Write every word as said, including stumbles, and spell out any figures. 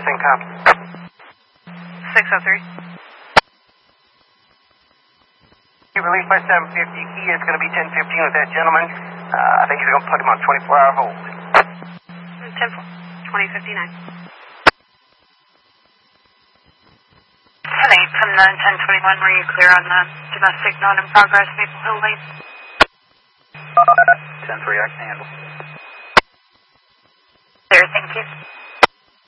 same copy. six oh three. Released by seven fifty. He is going to be ten fifteen with that gentleman. Uh, I think he's going to put him on twenty-four hour hold. ten four. twenty fifty-nine. ten eight from the ten twenty-one, were you clear on the domestic not in progress, Maple Hill Lane? ten three, I can handle. Clear, thank you.